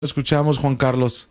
Escuchamos, Juan Carlos.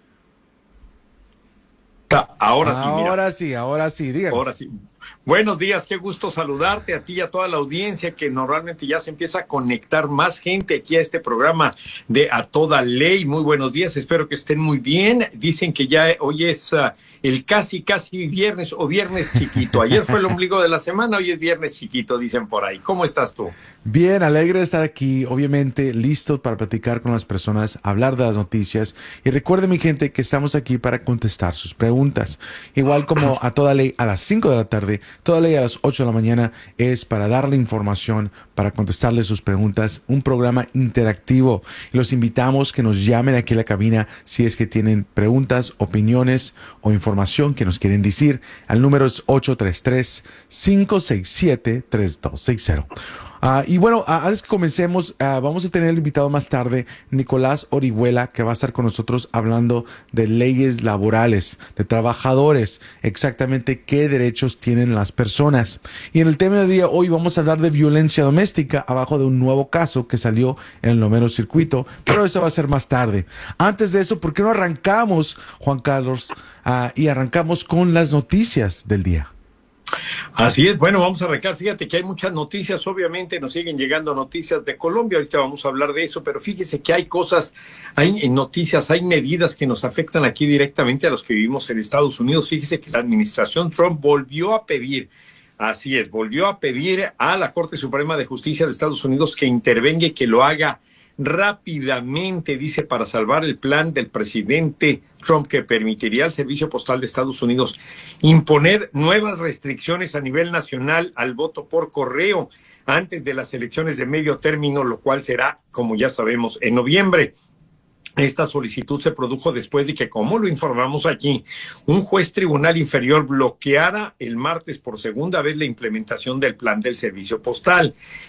Ahora sí, mira, Ahora sí, ahora díganos. sí. Buenos días, qué gusto saludarte a ti y a toda la audiencia que normalmente ya se empieza a conectar más gente aquí a este programa de A Toda Ley. Muy buenos días, espero que estén muy bien. Dicen que ya hoy es el casi viernes o viernes chiquito. Ayer fue el ombligo de la semana, hoy es viernes chiquito, dicen por ahí. ¿Cómo estás tú? Bien, alegre de estar aquí, obviamente listos para platicar con las personas, hablar de las noticias. Y recuerde, mi gente, que estamos aquí para contestar sus preguntas. Igual como a toda ley a las 5 de la tarde, toda ley a las 8 de la mañana es para darle información, para contestarle sus preguntas, un programa interactivo. Y los invitamos que nos llamen aquí a la cabina si es que tienen preguntas, opiniones o información que nos quieren decir. El número es 833-567-3260. Y bueno, antes que comencemos, vamos a tener el invitado más tarde, Nicolás Orihuela, que va a estar con nosotros hablando de leyes laborales, de trabajadores, exactamente qué derechos tienen las personas. Y en el tema de día hoy vamos a hablar de violencia doméstica, abajo de un nuevo caso que salió en el noveno circuito, pero eso va a ser más tarde. Antes de eso, ¿por qué no arrancamos, Juan Carlos, y arrancamos con las noticias del día? Así es, bueno, vamos a arrancar. Fíjate que hay muchas noticias, obviamente nos siguen llegando noticias de Colombia, ahorita vamos a hablar de eso, pero fíjese que hay cosas, hay noticias, hay medidas que nos afectan aquí directamente a los que vivimos en Estados Unidos. Fíjese que la administración Trump volvió a pedir, así es, volvió a pedir a la Corte Suprema de Justicia de Estados Unidos que intervenga y que lo haga rápidamente, dice, para salvar el plan del presidente Trump que permitiría al Servicio Postal de Estados Unidos imponer nuevas restricciones a nivel nacional al voto por correo antes de las elecciones de medio término, lo cual será, como ya sabemos, en noviembre. Esta solicitud se produjo después de que, como lo informamos aquí, un juez tribunal inferior bloqueara el martes por segunda vez la implementación del plan del servicio postal.